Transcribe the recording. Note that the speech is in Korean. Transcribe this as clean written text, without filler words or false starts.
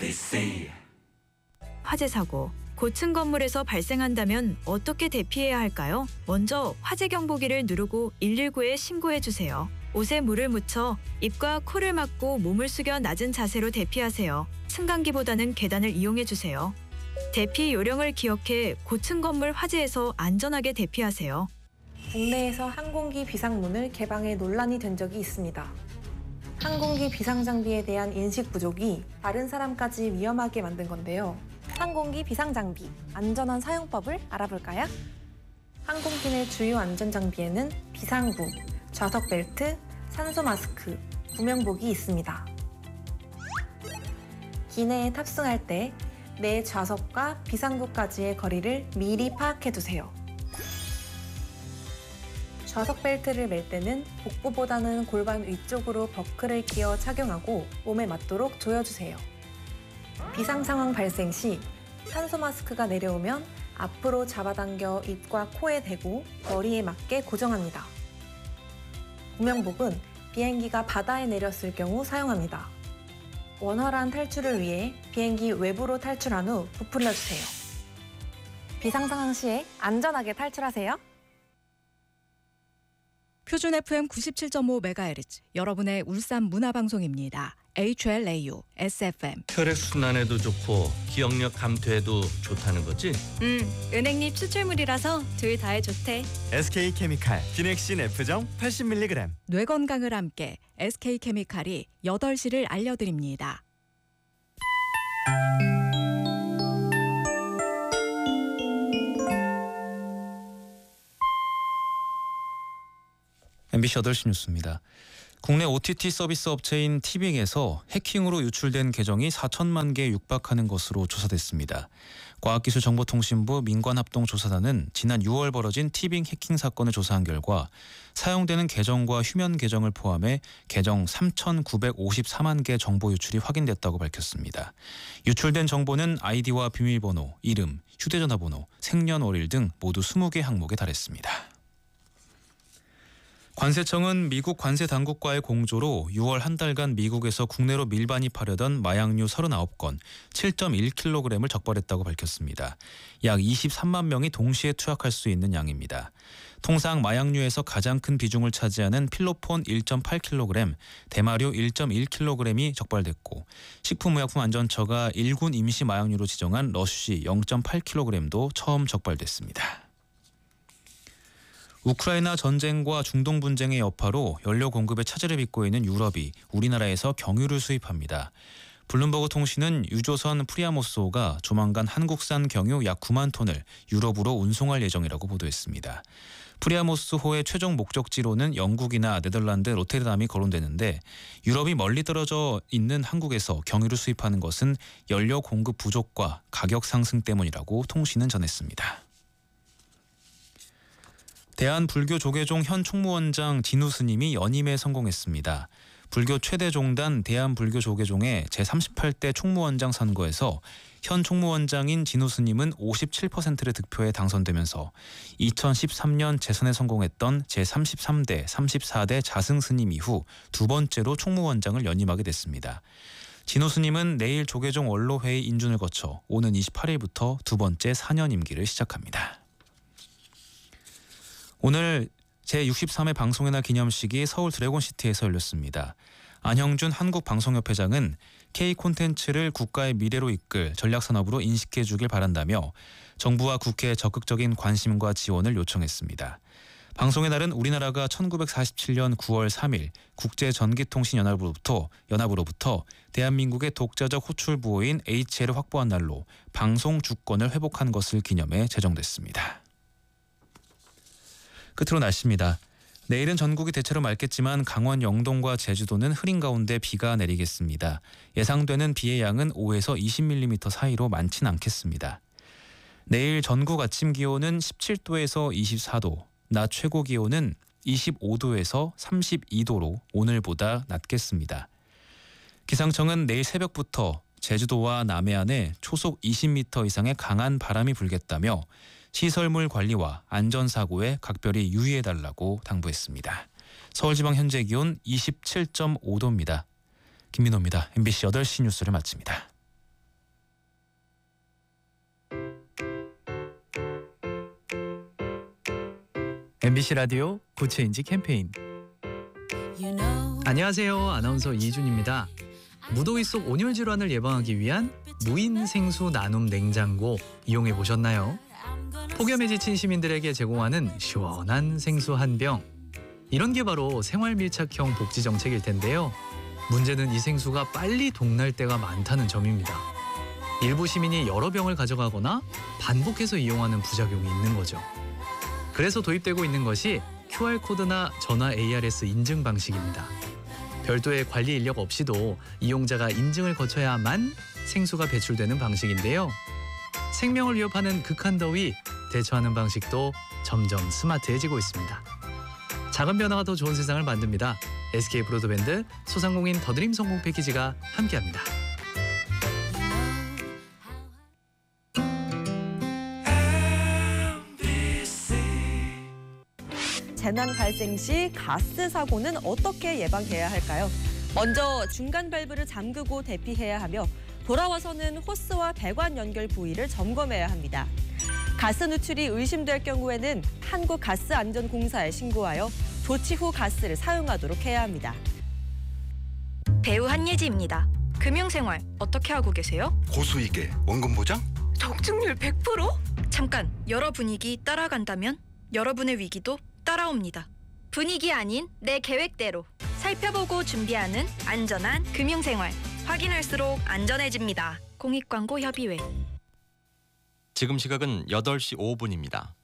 화재 사고, 고층 건물에서 발생한다면 어떻게 대피해야 할까요? 먼저 화재 경보기를 누르고 119에 신고해 주세요. 옷에 물을 묻혀 입과 코를 막고 몸을 숙여 낮은 자세로 대피하세요. 승강기보다는 계단을 이용해 주세요. 대피 요령을 기억해 고층 건물 화재에서 안전하게 대피하세요. 국내에서 항공기 비상문을 개방해 논란이 된 적이 있습니다. 항공기 비상장비에 대한 인식 부족이 다른 사람까지 위험하게 만든 건데요. 항공기 비상장비, 안전한 사용법을 알아볼까요? 항공기 내 주요 안전장비에는 비상구, 좌석 벨트, 산소 마스크, 구명복이 있습니다. 기내에 탑승할 때 내 좌석과 비상구까지의 거리를 미리 파악해두세요. 좌석 벨트를 멜 때는 복부보다는 골반 위쪽으로 버클을 끼워 착용하고 몸에 맞도록 조여주세요. 비상 상황 발생 시 산소 마스크가 내려오면 앞으로 잡아당겨 입과 코에 대고 머리에 맞게 고정합니다. 구명복은 비행기가 바다에 내렸을 경우 사용합니다. 원활한 탈출을 위해 비행기 외부로 탈출한 후 부풀려주세요. 비상 상황 시에 안전하게 탈출하세요. 표준 FM 97.5MHz 여러분의 울산 문화방송입니다. HLAU SFM. 혈액순환에도 좋고 기억력 감퇴에도 좋다는 거지? 은행잎 추출물이라서 둘 다에 좋대. SK케미칼 비넥신 F정 80mg. 뇌 건강을 함께 SK케미칼이 8시를 알려드립니다. MBC 8시 뉴스입니다. 국내 OTT 서비스 업체인 티빙에서 해킹으로 유출된 계정이 4천만 개에 육박하는 것으로 조사됐습니다. 과학기술정보통신부 민관합동조사단은 지난 6월 벌어진 티빙 해킹 사건을 조사한 결과 사용되는 계정과 휴면 계정을 포함해 계정 3,954만 개 정보 유출이 확인됐다고 밝혔습니다. 유출된 정보는 아이디와 비밀번호, 이름, 휴대전화번호, 생년월일 등 모두 20개 항목에 달했습니다. 관세청은 미국 관세 당국과의 공조로 6월 한 달간 미국에서 국내로 밀반입하려던 마약류 39건 7.1kg을 적발했다고 밝혔습니다. 약 23만 명이 동시에 투약할 수 있는 양입니다. 통상 마약류에서 가장 큰 비중을 차지하는 필로폰 1.8kg, 대마류 1.1kg이 적발됐고 식품의약품안전처가 1군 임시 마약류로 지정한 러쉬 0.8kg도 처음 적발됐습니다. 우크라이나 전쟁과 중동 분쟁의 여파로 연료 공급에 차질을 빚고 있는 유럽이 우리나라에서 경유를 수입합니다. 블룸버그 통신은 유조선 프리아모스호가 조만간 한국산 경유 약 9만 톤을 유럽으로 운송할 예정이라고 보도했습니다. 프리아모스호의 최종 목적지로는 영국이나 네덜란드 로테르담이 거론되는데 유럽이 멀리 떨어져 있는 한국에서 경유를 수입하는 것은 연료 공급 부족과 가격 상승 때문이라고 통신은 전했습니다. 대한불교조계종 현 총무원장 진우 스님이 연임에 성공했습니다. 불교 최대 종단 대한불교조계종의 제38대 총무원장 선거에서 현 총무원장인 진우 스님은 57%의 득표에 당선되면서 2013년 재선에 성공했던 제33대, 34대 자승 스님 이후 두 번째로 총무원장을 연임하게 됐습니다. 진우 스님은 내일 조계종 원로회의 인준을 거쳐 오는 28일부터 두 번째 4년 임기를 시작합니다. 오늘 제63회 방송의 날 기념식이 서울 드래곤시티에서 열렸습니다. 안형준 한국방송협회장은 K콘텐츠를 국가의 미래로 이끌 전략산업으로 인식해 주길 바란다며 정부와 국회에 적극적인 관심과 지원을 요청했습니다. 방송의 날은 우리나라가 1947년 9월 3일 국제전기통신연합으로부터 대한민국의 독자적 호출 부호인 HL을 확보한 날로 방송 주권을 회복한 것을 기념해 제정됐습니다. 끝으로 날씨입니다. 내일은 전국이 대체로 맑겠지만 강원 영동과 제주도는 흐린 가운데 비가 내리겠습니다. 예상되는 비의 양은 5에서 20mm 사이로 많진 않겠습니다. 내일 전국 아침 기온은 17도에서 24도, 낮 최고 기온은 25도에서 32도로 오늘보다 낮겠습니다. 기상청은 내일 새벽부터 제주도와 남해안에 초속 20m 이상의 강한 바람이 불겠다며 시설물 관리와 안전사고에 각별히 유의해달라고 당부했습니다. 서울지방 현재 기온 27.5도입니다. 김민호입니다. MBC 8시 뉴스를 마칩니다. MBC 라디오 구체인지 캠페인. 안녕하세요. 아나운서 이준입니다. 무더위 속 온열 질환을 예방하기 위한 무인 생수 나눔 냉장고 이용해 보셨나요? 폭염에 지친 시민들에게 제공하는 시원한 생수 한 병. 이런 게 바로 생활 밀착형 복지 정책일 텐데요. 문제는 이 생수가 빨리 동날 때가 많다는 점입니다. 일부 시민이 여러 병을 가져가거나 반복해서 이용하는 부작용이 있는 거죠. 그래서 도입되고 있는 것이 QR코드나 전화 ARS 인증 방식입니다. 별도의 관리 인력 없이도 이용자가 인증을 거쳐야만 생수가 배출되는 방식인데요. 생명을 위협하는 극한 더위 대처하는 방식도 점점 스마트해지고 있습니다. 작은 변화가 더 좋은 세상을 만듭니다. SK 브로드밴드 소상공인 더드림 성공 패키지가 함께합니다. 재난 발생 시 가스 사고는 어떻게 예방해야 할까요? 먼저 중간 밸브를 잠그고 대피해야 하며 돌아와서는 호스와 배관 연결 부위를 점검해야 합니다. 가스 누출이 의심될 경우에는 한국가스안전공사에 신고하여 조치 후 가스를 사용하도록 해야 합니다. 배우 한예지입니다. 금융생활 어떻게 하고 계세요? 고수익에 원금 보장? 적중률 100%? 잠깐, 여러 분위기 따라간다면 여러분의 위기도 따라옵니다. 분위기 아닌 내 계획대로 살펴보고 준비하는 안전한 금융생활. 확인할수록 안전해집니다. 공익광고협의회. 지금 시각은 8시 5분입니다.